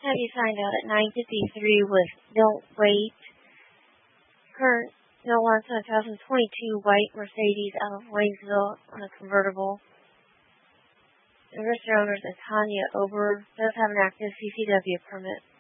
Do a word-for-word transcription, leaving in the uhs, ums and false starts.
Have you signed out at nine fifty-three with Don't Wait. Current no wants a two thousand twenty-two white Mercedes out of Waynesville on a convertible. The registered owner is Tanya Ober. Does have an active C C W permit.